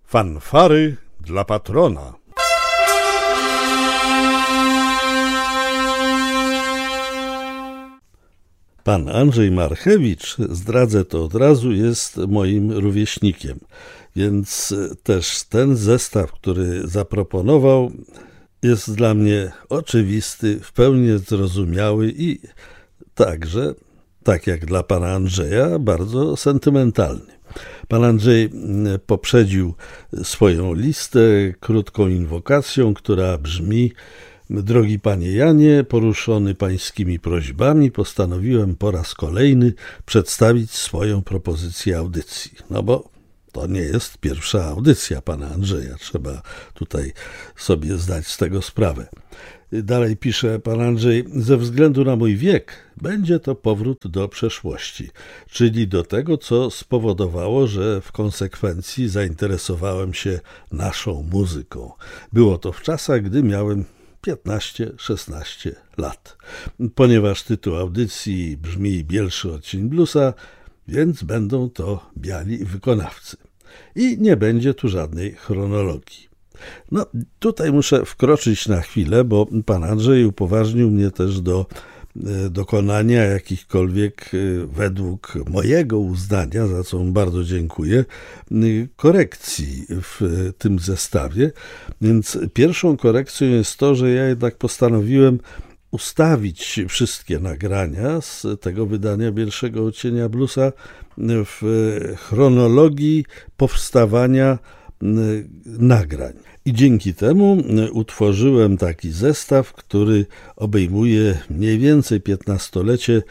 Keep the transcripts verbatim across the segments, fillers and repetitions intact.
Fanfary dla patrona. Pan Andrzej Marchewicz, zdradzę to od razu, jest moim rówieśnikiem, więc też ten zestaw, który zaproponował, jest dla mnie oczywisty, w pełni zrozumiały i także, tak jak dla pana Andrzeja, bardzo sentymentalny. Pan Andrzej poprzedził swoją listę krótką inwokacją, która brzmi: drogi panie Janie, poruszony pańskimi prośbami, postanowiłem po raz kolejny przedstawić swoją propozycję audycji. No bo to nie jest pierwsza audycja pana Andrzeja, trzeba tutaj sobie zdać z tego sprawę. Dalej pisze pan Andrzej: ze względu na mój wiek będzie to powrót do przeszłości, czyli do tego, co spowodowało, że w konsekwencji zainteresowałem się naszą muzyką. Było to w czasach, gdy miałem piętnaście szesnaście lat. Ponieważ tytuł audycji brzmi Bielszy odcień bluesa, więc będą to biali wykonawcy. I nie będzie tu żadnej chronologii. No, tutaj muszę wkroczyć na chwilę, bo pan Andrzej upoważnił mnie też do dokonania jakichkolwiek, według mojego uznania, za co mu bardzo dziękuję, korekcji w tym zestawie. Więc pierwszą korekcją jest to, że ja jednak postanowiłem ustawić wszystkie nagrania z tego wydania Bielszego odcienia bluesa w chronologii powstawania nagrań. I dzięki temu utworzyłem taki zestaw, który obejmuje mniej więcej piętnastolecie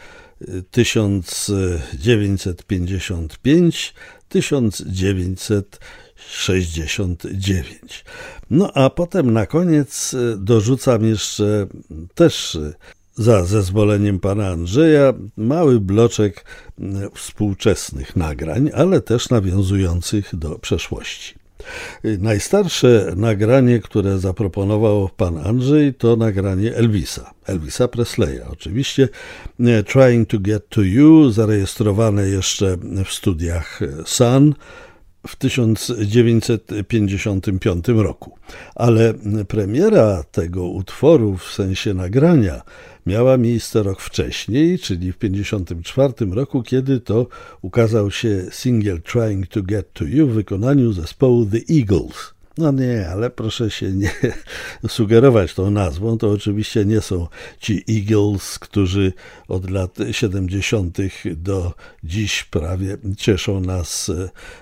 tysiąc dziewięćset pięćdziesiąt pięć do tysiąc dziewięćset sześćdziesiąt dziewięć. No a potem na koniec dorzucam jeszcze też za zezwoleniem pana Andrzeja mały bloczek współczesnych nagrań, ale też nawiązujących do przeszłości. Najstarsze nagranie, które zaproponował pan Andrzej, to nagranie Elvisa, Elvisa Presleya. Oczywiście Trying to Get to You, zarejestrowane jeszcze w studiach Sun w tysiąc dziewięćset pięćdziesiątym piątym roku. Ale premiera tego utworu w sensie nagrania miała miejsce rok wcześniej, czyli w pięćdziesiątym czwartym roku, kiedy to ukazał się singiel Trying to Get to You w wykonaniu zespołu The Eagles. No nie, ale proszę się nie sugerować tą nazwą. To oczywiście nie są ci Eagles, którzy od lat siedemdziesiątych do dziś prawie cieszą nas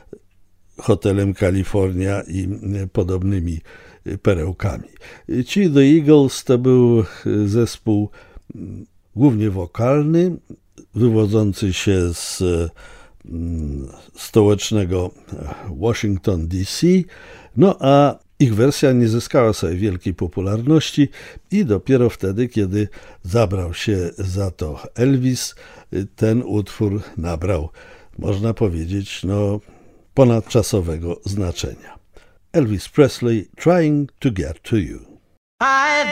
hotelem California i podobnymi perełkami. Ci The Eagles to był zespół głównie wokalny, wywodzący się z stołecznego Washington D C, no a ich wersja nie zyskała sobie wielkiej popularności i dopiero wtedy, kiedy zabrał się za to Elvis, ten utwór nabrał, można powiedzieć, no ponadczasowego znaczenia. Elvis Presley, Trying to Get to You.